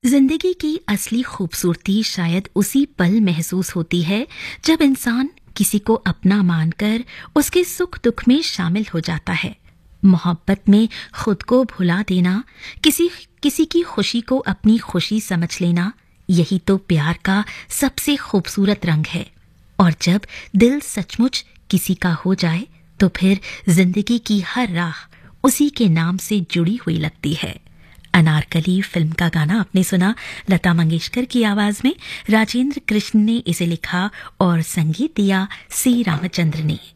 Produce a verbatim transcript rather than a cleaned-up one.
जिंदगी की असली खूबसूरती शायद उसी पल महसूस होती है जब इंसान किसी को अपना मानकर उसके सुख दुख में शामिल हो जाता है। मोहब्बत में खुद को भुला देना, किसी किसी की खुशी को अपनी खुशी समझ लेना, यही तो प्यार का सबसे खूबसूरत रंग है। और जब दिल सचमुच किसी का हो जाए तो फिर जिंदगी की हर राह उसी के नाम से जुड़ी हुई लगती है। अनारकली फिल्म का गाना आपने सुना लता मंगेशकर की आवाज में। राजेंद्र कृष्ण ने इसे लिखा और संगीत दिया सी रामचंद्र ने।